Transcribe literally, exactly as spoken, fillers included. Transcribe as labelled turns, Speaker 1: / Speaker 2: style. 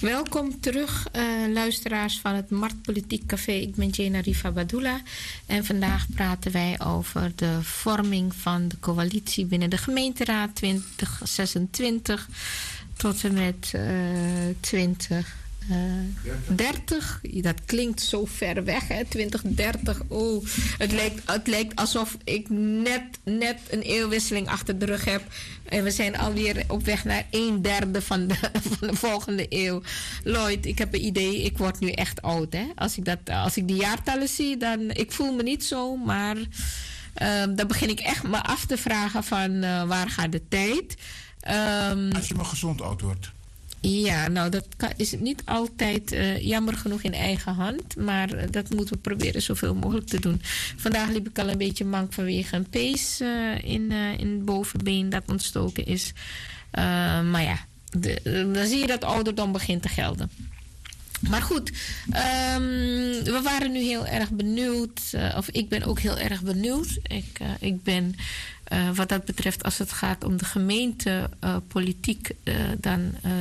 Speaker 1: Welkom terug, uh, luisteraars van het Marktpolitiek Café. Ik ben Jena Riva Badula en vandaag praten wij over de vorming van de coalitie binnen de gemeenteraad twintig zesentwintig tot en met uh, twintig dertig. Dat klinkt zo ver weg, hè? twintig dertig. Oh, het lijkt, het lijkt alsof ik net, net een eeuwwisseling achter de rug heb. En we zijn alweer op weg naar een derde van de, van de volgende eeuw. Lloyd, ik heb een idee, ik word nu echt oud. Hè? Als ik, dat, als ik die jaartallen zie, dan... Ik voel me niet zo, maar... Uh, dan begin ik echt me af te vragen van uh, waar gaat de tijd? Um,
Speaker 2: als je maar gezond oud wordt.
Speaker 1: Ja, nou dat kan, is niet altijd uh, jammer genoeg in eigen hand. Maar uh, dat moeten we proberen zoveel mogelijk te doen. Vandaag liep ik al een beetje mank vanwege een pees uh, in, uh, in het bovenbeen dat ontstoken is. Uh, maar ja, de, uh, dan zie je dat ouderdom begint te gelden. Maar goed, um, we waren nu heel erg benieuwd. Uh, of ik ben ook heel erg benieuwd. Ik, uh, ik ben... Uh, wat dat betreft, als het gaat om de gemeentepolitiek, uh, dan uh,